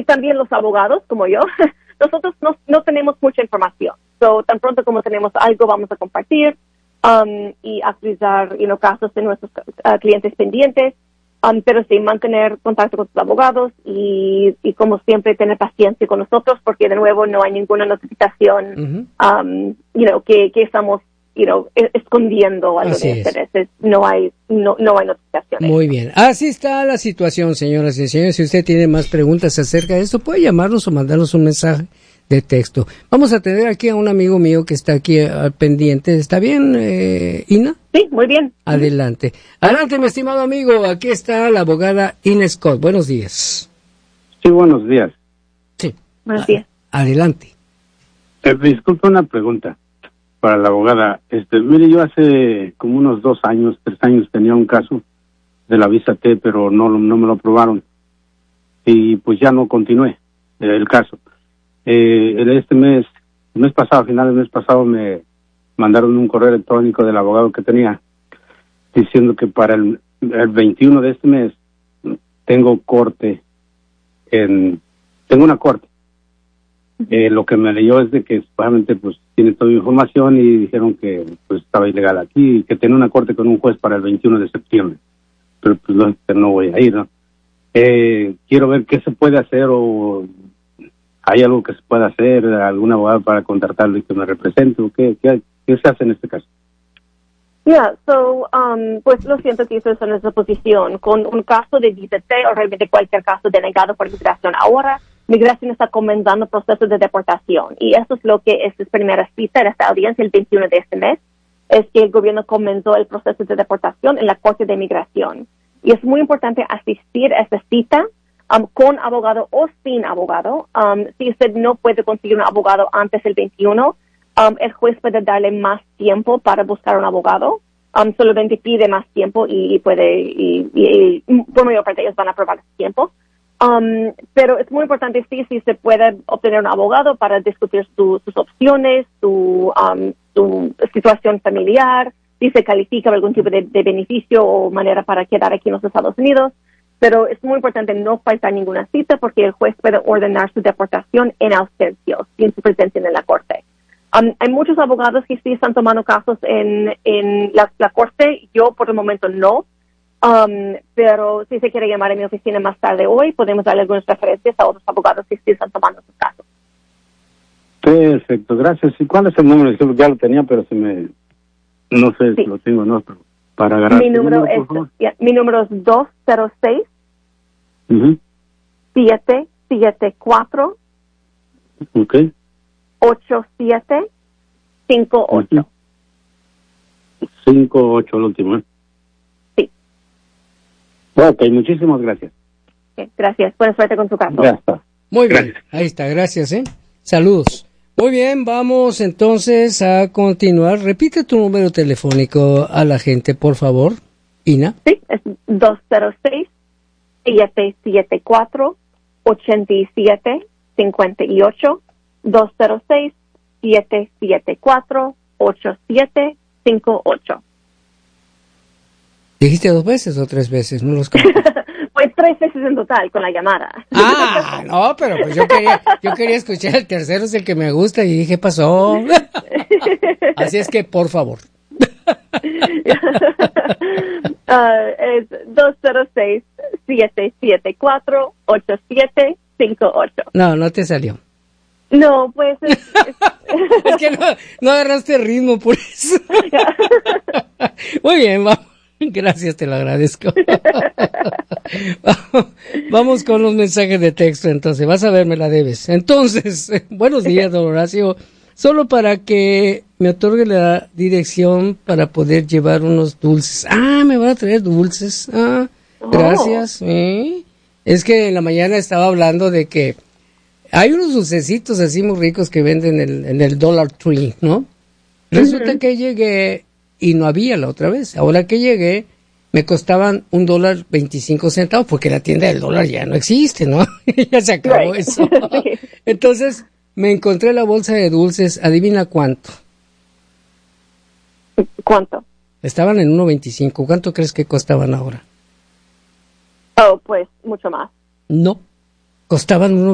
y también los abogados, como yo, nosotros no tenemos mucha información. So, tan pronto como tenemos algo, vamos a compartir y actualizar casos de nuestros clientes pendientes. Pero sí, mantener contacto con sus abogados y como siempre, tener paciencia con nosotros, porque de nuevo no hay ninguna notificación, que estamos, escondiendo algo de intereses. No hay notificaciones. Muy bien. Así está la situación, señoras y señores. Si usted tiene más preguntas acerca de esto, puede llamarnos o mandarnos un mensaje de texto. Vamos a tener aquí a un amigo mío que está aquí al pendiente. ¿Está bien, Ina? Sí, muy bien. Adelante. Adelante, mi estimado amigo. Aquí está la abogada Ina Scott. Buenos días. Sí, buenos días. Sí. Buenos días. Adelante. Disculpe una pregunta para la abogada. Mire, yo hace como unos 2 años, 3 años tenía un caso de la visa T, pero no me lo aprobaron. Y pues ya no continué el caso. El mes pasado, a finales del mes pasado, me mandaron un correo electrónico del abogado que tenía diciendo que para el 21 de este mes tengo una corte. Lo que me leyó es de que supuestamente pues tiene toda la información y dijeron que pues estaba ilegal aquí y que tenía una corte con un juez para el 21 de septiembre. Pero pues no voy a ir, ¿no? Quiero ver qué se puede hacer o hay algo que se pueda hacer, algún abogado para contratarlo y que me represente o qué se hace en este caso. Pues lo siento que eso es en esa posición. Con un caso de visa T o realmente cualquier caso denegado por migración ahora, migración está comenzando procesos de deportación y eso es lo que es su primera cita en esta audiencia el 21 de este mes, es que el gobierno comenzó el proceso de deportación en la Corte de Migración. Y es muy importante asistir a esta cita con abogado o sin abogado. Si usted no puede conseguir un abogado antes del 21, el juez puede darle más tiempo para buscar un abogado. Solamente pide más tiempo y por mayor parte ellos van a aprobar ese tiempo. Pero es muy importante si se puede obtener un abogado para discutir sus opciones, su situación familiar, si se califica para algún tipo de beneficio o manera para quedar aquí en los Estados Unidos. Pero es muy importante no faltar ninguna cita porque el juez puede ordenar su deportación en ausencia, sin su presencia en la corte. Hay muchos abogados que sí están tomando casos en la corte. Yo por el momento no. Pero si se quiere llamar a mi oficina más tarde hoy, podemos darle algunas referencias a otros abogados que sí están tomando sus casos. Perfecto, gracias. ¿Y cuál es el número? Ya lo tenía, pero no sé si lo tengo, ¿no? Pero para agarrar mi número es 206 774 8758. 58 el último, ¿eh? Sí. Ok, muchísimas gracias. Okay, gracias. Buena suerte con su caso. Ya está. Muy bien. Ahí está. Gracias, Saludos. Muy bien, vamos entonces a continuar. Repite tu número telefónico a la gente, por favor, Ina. Sí, es 206-774-8758. 206-774-8758. ¿Dijiste 2 veces o 3 veces? No los conté. Pues 3 veces en total con la llamada. No, pero pues yo quería escuchar el tercero, es el que me gusta y dije, pasó. Así es que, por favor. Es 206-774-8758. No te salió. No, pues es que no agarraste ritmo por eso. Muy bien, vamos. Gracias, te lo agradezco. Vamos con los mensajes de texto, entonces. Vas a ver, me la debes. Entonces, buenos días, don Horacio. Solo para que me otorgue la dirección para poder llevar unos dulces. Me van a traer dulces. Gracias. Es que en la mañana estaba hablando de que hay unos dulcecitos así muy ricos que venden en el Dollar Tree, ¿no? Resulta que llegué y no había la otra vez. Ahora que llegué, me costaban $1.25 porque la tienda del dólar ya no existe, ¿no? Ya se acabó eso. Entonces, me encontré la bolsa de dulces. Adivina cuánto. ¿Cuánto? Estaban en 1.25. ¿Cuánto crees que costaban ahora? Pues mucho más. No, costaban